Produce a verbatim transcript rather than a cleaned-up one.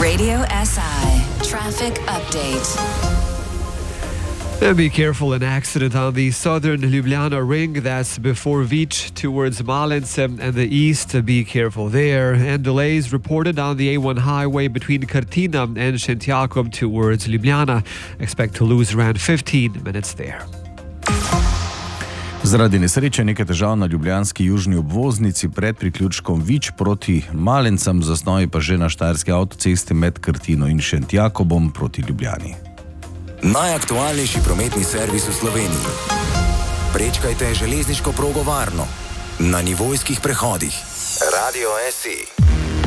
Radio S I traffic update. And be careful, an accident on the southern Ljubljana ring, that's before Vič towards Malence and the east, be careful there. And delays reported on the A one highway between Kartina and Šentjakov towards Ljubljana. Expect to lose around fifteen minutes there. Zaradi nesreče nekaj težav na ljubljanski južni obvoznici pred priključkom Vič proti Malencem, zasnoji pa že na štajerski avtocesti med Kartino in Šentjakobom proti Ljubljani. Najaktualnejši prometni servis v Sloveniji. Prečkajte železniško progo varno na nivojskih prehodih. Radio S I.